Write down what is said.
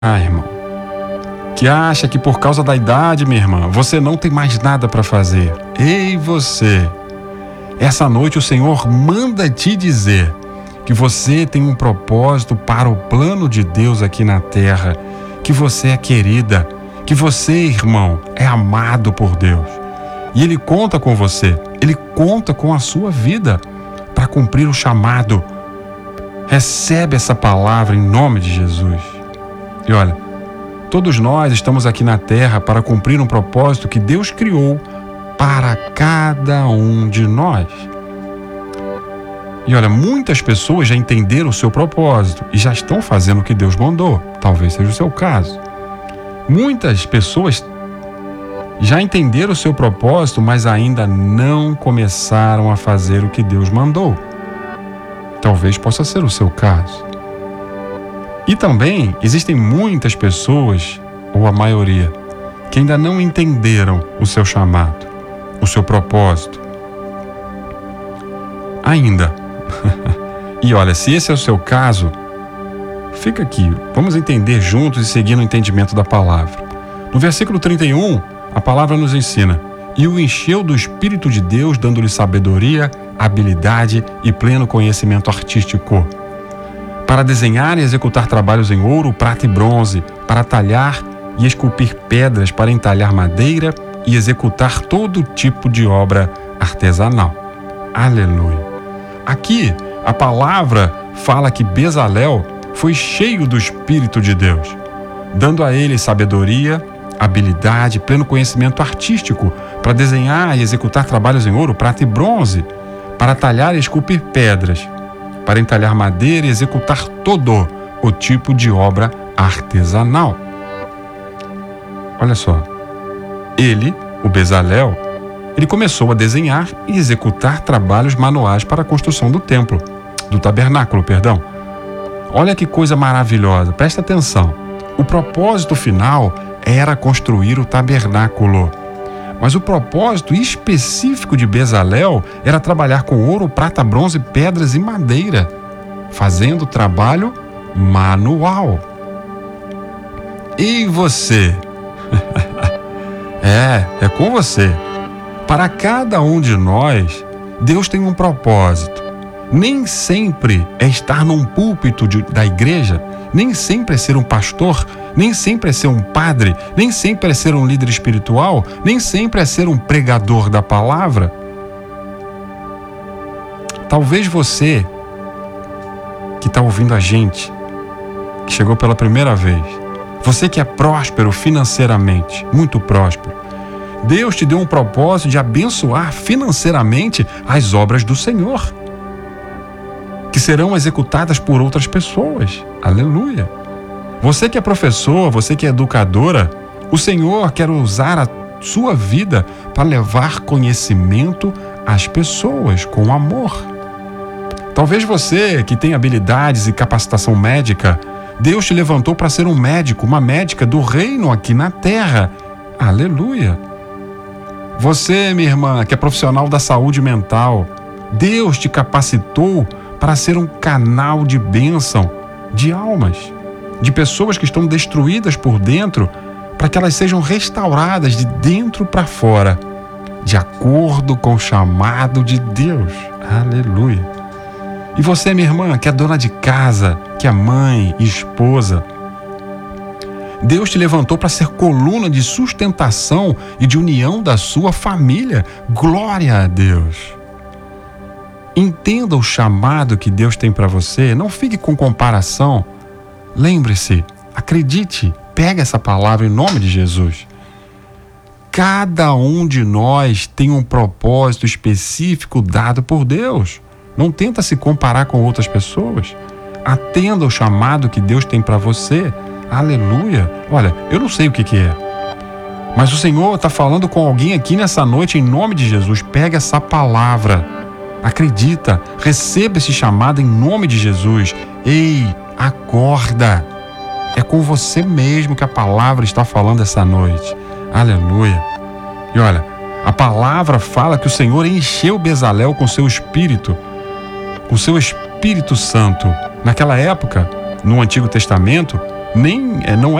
irmão, que acha que por causa da idade, minha irmã, você não tem mais nada para fazer. Ei, você! Essa noite o Senhor manda te dizer que você tem um propósito para o plano de Deus aqui na terra, que você é querida, que você, irmão, é amado por Deus. E Ele conta com você, Ele conta com a sua vida para cumprir o chamado. Recebe essa palavra em nome de Jesus. E olha, todos nós estamos aqui na terra para cumprir um propósito que Deus criou para cada um de nós. E olha, muitas pessoas já entenderam o seu propósito e já estão fazendo o que Deus mandou. Talvez seja o seu caso. Muitas pessoas já entenderam o seu propósito, mas ainda não começaram a fazer o que Deus mandou. Talvez possa ser o seu caso. E também existem muitas pessoas, ou a maioria, que ainda não entenderam o seu chamado, o seu propósito. Ainda. E olha, se esse é o seu caso, fica aqui, vamos entender juntos e seguir no entendimento da palavra. No versículo 31, a palavra nos ensina: e o encheu do Espírito de Deus, dando-lhe sabedoria, habilidade e pleno conhecimento artístico, para desenhar e executar trabalhos em ouro, prata e bronze, para talhar e esculpir pedras, para entalhar madeira e executar todo tipo de obra artesanal. Aleluia! Aqui, a palavra fala que Bezalel foi cheio do Espírito de Deus, dando a ele sabedoria, habilidade, pleno conhecimento artístico, para desenhar e executar trabalhos em ouro, prata e bronze, para talhar e esculpir pedras, para entalhar madeira e executar todo o tipo de obra artesanal. Olha só, ele, o Bezalel, ele começou a desenhar e executar trabalhos manuais para a construção do tabernáculo. Olha que coisa maravilhosa, presta atenção. O propósito final era construir o tabernáculo. Mas o propósito específico de Bezalel era trabalhar com ouro, prata, bronze, pedras e madeira, fazendo trabalho manual. E você? É com você. Para cada um de nós, Deus tem um propósito. Nem sempre é estar num púlpito da igreja, nem sempre é ser um pastor, nem sempre é ser um padre, nem sempre é ser um líder espiritual, nem sempre é ser um pregador da palavra. Talvez você que está ouvindo a gente, que chegou pela primeira vez, você que é próspero financeiramente, muito próspero, Deus te deu um propósito de abençoar financeiramente as obras do Senhor, que serão executadas por outras pessoas. Aleluia! Você que é professor, você que é educadora, o Senhor quer usar a sua vida para levar conhecimento às pessoas com amor. Talvez você que tem habilidades e capacitação médica, Deus te levantou para ser um médico, uma médica do reino aqui na terra. Aleluia! Você, minha irmã, que é profissional da saúde mental, Deus te capacitou para ser um canal de bênção de almas, de pessoas que estão destruídas por dentro, para que elas sejam restauradas de dentro para fora, de acordo com o chamado de Deus. Aleluia! E você, minha irmã, que é dona de casa, que é mãe e esposa, Deus te levantou para ser coluna de sustentação e de união da sua família. Glória a Deus! Entenda o chamado que Deus tem para você, não fique com comparação. Lembre-se, acredite, pega essa palavra em nome de Jesus. Cada um de nós tem um propósito específico dado por Deus. Não tenta se comparar com outras pessoas. Atenda o chamado que Deus tem para você. Aleluia! Olha, eu não sei o que é, mas o Senhor está falando com alguém aqui nessa noite em nome de Jesus. Pega essa palavra. Acredita, receba esse chamado em nome de Jesus. Ei, acorda! É com você mesmo que a palavra está falando essa noite. Aleluia! E olha, a palavra fala que o Senhor encheu Bezalel com seu espírito, com seu Espírito Santo. Naquela época, no Antigo Testamento, nem não